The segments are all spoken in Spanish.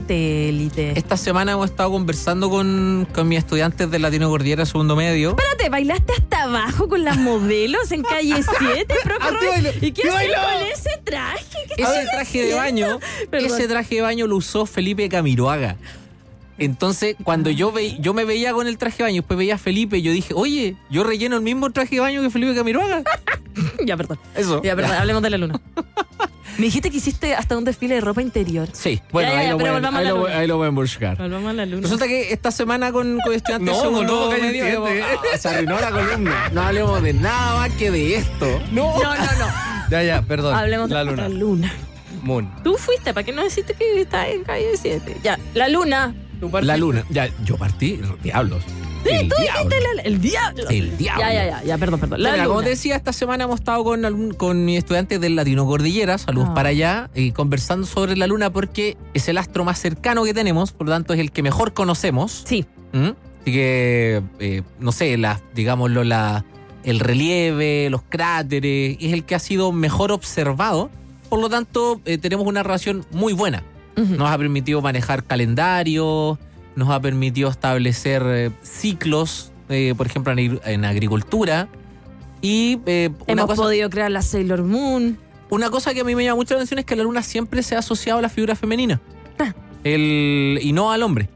satélite. Esta semana hemos estado conversando con mis estudiantes del Latino Cordillera segundo medio. Espérate, ¿bailaste hasta abajo con las modelos en calle 7, profe Robin? ¿Y qué haces con ese traje? Ese traje de baño lo usó Felipe Camiroaga. Entonces, cuando yo me veía con el traje de baño, después veía a Felipe, yo dije, oye, yo relleno el mismo traje de baño que Felipe Camiroaga. Ya, perdón. Eso. Ya, perdón, hablemos de la luna. Me dijiste que hiciste hasta un desfile de ropa interior. Sí, bueno, ahí lo pueden buscar. Volvamos a la luna. Resulta que esta semana con estudiantes se arruinó la columna. No hablemos de nada más que de esto. No. Ya, perdón. Hablemos la de luna. la luna. Moon. Tú fuiste, ¿para qué no deciste que estás en calle 7? Ya, la luna. La luna. Ya, yo partí, diablos. Sí, tú dijiste el diablo. El diablo. Ya, perdón. La Mira, luna. como te decía, esta semana hemos estado con mis estudiantes del Latino Cordillera, saludos para allá, conversando sobre la luna porque es el astro más cercano que tenemos, por lo tanto es el que mejor conocemos. Sí. Así que, no sé, digámoslo, el relieve, los cráteres, es el que ha sido mejor observado, por lo tanto tenemos una relación muy buena. Nos ha permitido manejar calendarios, nos ha permitido establecer ciclos, por ejemplo, en agricultura. Y hemos podido crear la Sailor Moon. Una cosa que a mí me llama mucho la atención es que la luna siempre se ha asociado a la figura femenina. Y no al hombre.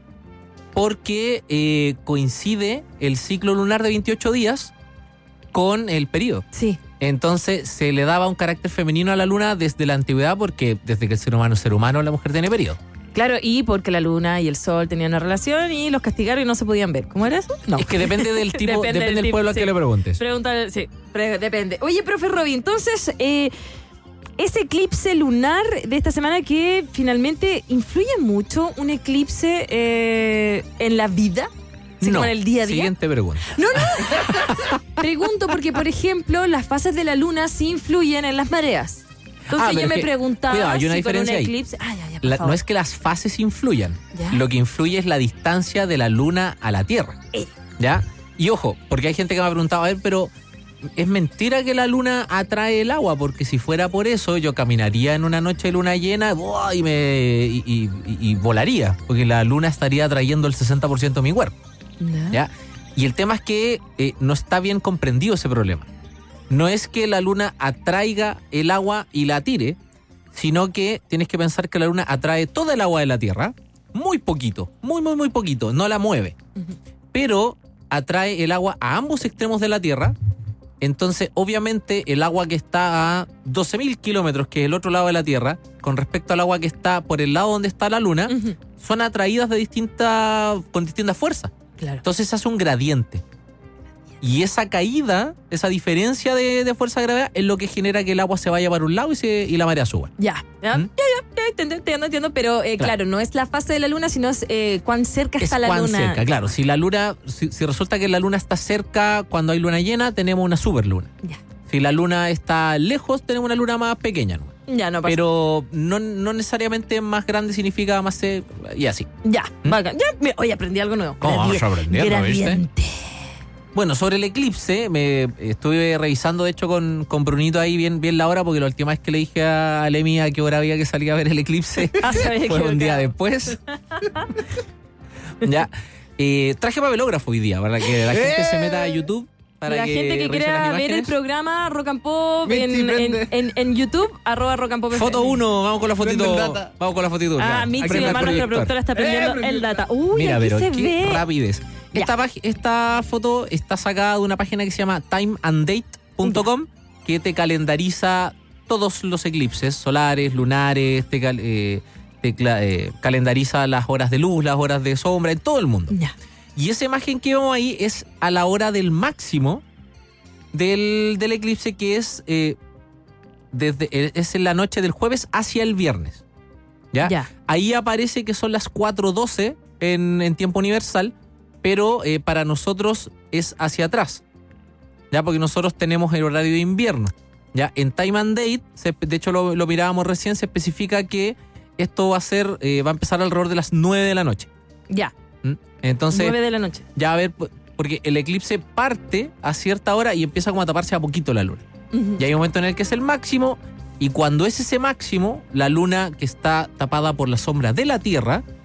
Porque coincide el ciclo lunar de 28 días con el periodo. Sí. Entonces se le daba un carácter femenino a la luna desde la antigüedad porque desde que el ser humano es ser humano, la mujer tiene periodo. Claro, y porque la luna y el sol tenían una relación y los castigaron y no se podían ver. ¿Cómo era eso? No. Es que depende del tipo, depende del pueblo al que le preguntes. Pregúntale, sí, depende. Oye, profe Robin, entonces, ese eclipse lunar de esta semana que finalmente influye mucho, un eclipse en la vida. ¿Sí, no, como en el día a día? Siguiente pregunta. No. Pregunto porque, por ejemplo, las fases de la luna sí influyen en las mareas. Entonces yo me preguntaba cuidado, hay una si diferencia con un eclipse... No es que las fases influyan. ¿Ya? Lo que influye es la distancia de la luna a la Tierra. ¿Ya? Y ojo, porque hay gente que me ha preguntado, a ver, pero es mentira que la luna atrae el agua, porque si fuera por eso, yo caminaría en una noche de luna llena y volaría, porque la luna estaría atrayendo el 60% de mi cuerpo. ¿Ya? Y el tema es que no está bien comprendido ese problema. No es que la luna atraiga el agua y la tire, sino que tienes que pensar que la luna atrae todo el agua de la Tierra, muy poquito, muy poquito, no la mueve. Pero atrae el agua a ambos extremos de la Tierra. Entonces, obviamente, el agua que está a 12.000 kilómetros, que es el otro lado de la Tierra, con respecto al agua que está por el lado donde está la luna, son atraídas con distintas fuerzas. Claro. Entonces se hace un gradiente. Y esa caída, esa diferencia de fuerza de gravedad es lo que genera que el agua se vaya para un lado y la marea suba. Ya, entiendo, pero claro, no es la fase de la luna, sino es cuán cerca está la luna. Cerca, claro. Si resulta que la luna está cerca cuando hay luna llena, tenemos una superluna. Ya. Si la luna está lejos, tenemos una luna más pequeña, ¿no? Ya, no pasa. Pero no necesariamente más grande significa más y así. Ya, bacán. Ya, oye, aprendí algo nuevo. ¿Cómo vamos aprendiendo, gradiente. viste? Bueno, sobre el eclipse, me estuve revisando, de hecho, con Brunito ahí bien la hora, porque la última vez que le dije a Lemi a qué hora había que salir a ver el eclipse fue un día después. Ya. Traje papelógrafo hoy día, para que la gente se meta a YouTube. Para la gente que quiera ver el programa Rock and Pop en YouTube, @rockandpop. Foto 1, vamos con la fotito. Vamos con la fotito. Mitzi, mi hermano, nuestra productora, está prendiendo el data. Uy, mira, aquí pero se qué ve. rapidez. Esta foto está sacada de una página que se llama timeanddate.com, que te calendariza todos los eclipses solares, lunares, te calendariza las horas de luz, las horas de sombra, en todo el mundo. Ya. Y esa imagen que vemos ahí es a la hora del máximo del eclipse, que es en la noche del jueves hacia el viernes. ¿Ya? Ahí aparece que son las 4:12 en tiempo universal, pero para nosotros es hacia atrás, ¿ya? Porque nosotros tenemos el horario de invierno. ¿Ya? En Time and Date, de hecho lo mirábamos recién, se especifica que esto va a empezar alrededor de las 9 de la noche. Ya. Entonces, 9 de la noche. Ya, a ver, porque el eclipse parte a cierta hora y empieza como a taparse a poquito la luna. Y hay un momento en el que es el máximo, y cuando es ese máximo, la luna que está tapada por la sombra de la Tierra